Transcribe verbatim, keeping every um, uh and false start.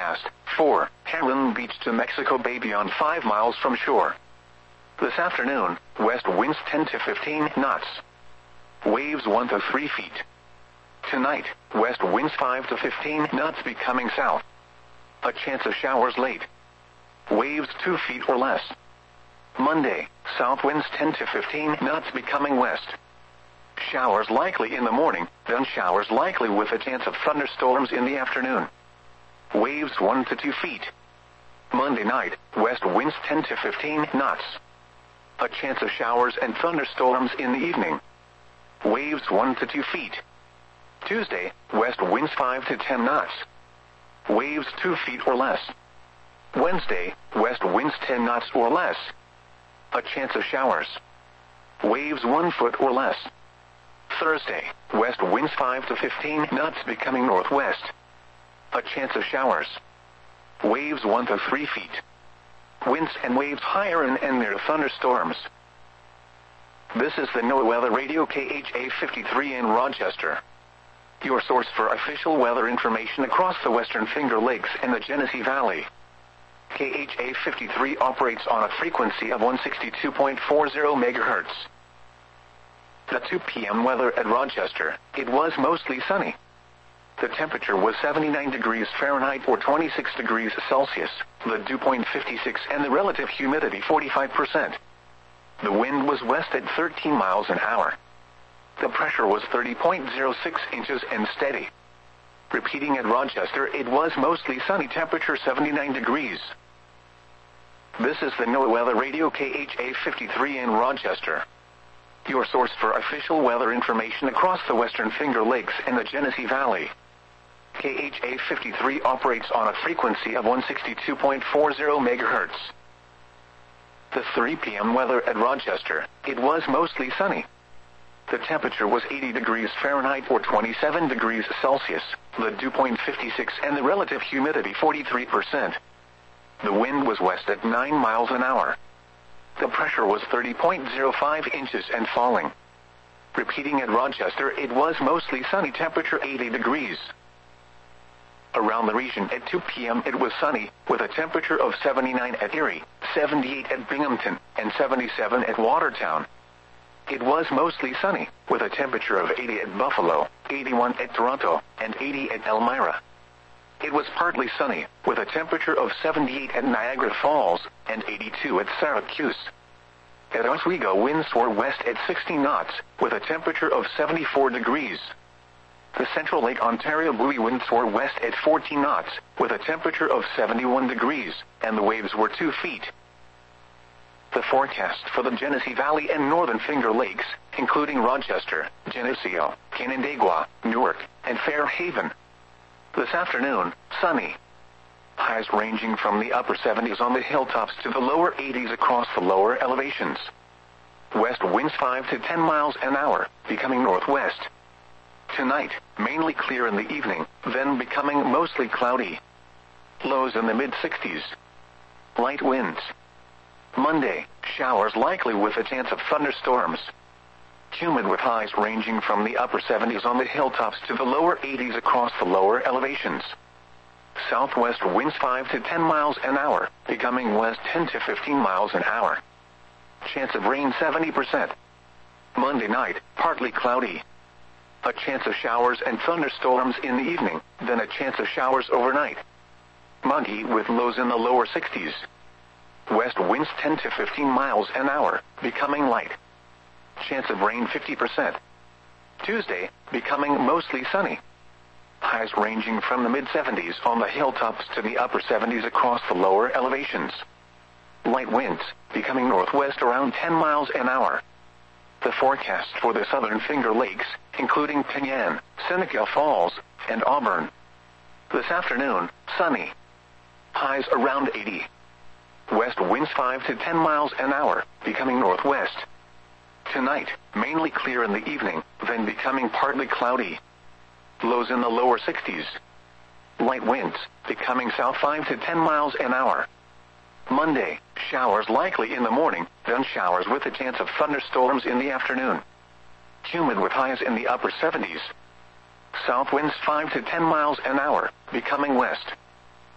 forecast. four. Heron Beach to Mexico Bay beyond five miles from shore. This afternoon, west winds ten to fifteen knots. Waves one to three feet. Tonight, west winds five to fifteen knots becoming south. A chance of showers late. Waves two feet or less. Monday, south winds ten to fifteen knots becoming west. Showers likely in the morning, then showers likely with a chance of thunderstorms in the afternoon. Waves one to two feet. Monday night, west winds ten to fifteen knots. A chance of showers and thunderstorms in the evening. Waves one to two feet. Tuesday, west winds five to ten knots. Waves two feet or less. Wednesday, west winds ten knots or less. A chance of showers. Waves one foot or less. Thursday, west winds five to fifteen knots becoming northwest. A chance of showers. Waves one to three feet. Winds and waves higher and, and near thunderstorms. This is the NOAA Weather Radio K H A fifty-three in Rochester. Your source for official weather information across the Western Finger Lakes and the Genesee Valley. K H A fifty-three operates on a frequency of one sixty-two point four zero megahertz. The two p m weather at Rochester, it was mostly sunny. The temperature was seventy-nine degrees Fahrenheit or twenty-six degrees Celsius, the dew point fifty-six and the relative humidity forty-five percent. The wind was west at thirteen miles an hour. The pressure was thirty point zero six inches and steady. Repeating at Rochester, it was mostly sunny, temperature seventy-nine degrees. This is the NOAA Weather Radio K H A fifty-three in Rochester. Your source for official weather information across the Western Finger Lakes and the Genesee Valley. K H A fifty-three operates on a frequency of one sixty-two point four zero megahertz. The three p m weather at Rochester, it was mostly sunny. The temperature was eighty degrees Fahrenheit or twenty-seven degrees Celsius, the dew point fifty-six and the relative humidity forty-three percent. The wind was west at nine miles an hour. The pressure was thirty point zero five inches and falling. Repeating at Rochester, it was mostly sunny, temperature eighty degrees. Around the region at two p m it was sunny, with a temperature of seventy-nine at Erie, seventy-eight at Binghamton, and seventy-seven at Watertown. It was mostly sunny, with a temperature of eighty at Buffalo, eighty-one at Toronto, and eighty at Elmira. It was partly sunny, with a temperature of seventy-eight at Niagara Falls, and eighty-two at Syracuse. At Oswego, winds were west at sixty knots, with a temperature of seventy-four degrees. The Central Lake Ontario buoy winds were west at fourteen knots, with a temperature of seventy-one degrees, and the waves were two feet. The forecast for the Genesee Valley and Northern Finger Lakes, including Rochester, Geneseo, Canandaigua, Newark, and Fairhaven. This afternoon, sunny. Highs ranging from the upper seventies on the hilltops to the lower eighties across the lower elevations. West winds five to ten miles an hour, becoming northwest. Tonight, mainly clear in the evening, then becoming mostly cloudy. Lows in the mid sixties. Light winds. Monday, showers likely with a chance of thunderstorms. Humid with highs ranging from the upper seventies on the hilltops to the lower eighties across the lower elevations. Southwest winds five to ten miles an hour, becoming west ten to fifteen miles an hour. Chance of rain seventy percent. Monday night, partly cloudy. A chance of showers and thunderstorms in the evening, then a chance of showers overnight. Muggy with lows in the lower sixties. West winds ten to fifteen miles an hour, becoming light. Chance of rain fifty percent. Tuesday, becoming mostly sunny. Highs ranging from the mid seventies on the hilltops to the upper seventies across the lower elevations. Light winds, becoming northwest around ten miles an hour. The forecast for the Southern Finger Lakes, including Penyan, Seneca Falls, and Auburn. This afternoon, sunny. Highs around eighty. West winds five to ten miles an hour, becoming northwest. Tonight, mainly clear in the evening, then becoming partly cloudy. Lows in the lower sixties. Light winds, becoming south five to ten miles an hour. Monday, showers likely in the morning, then showers with a chance of thunderstorms in the afternoon. Humid with highs in the upper seventies. South winds five to ten miles an hour, becoming west.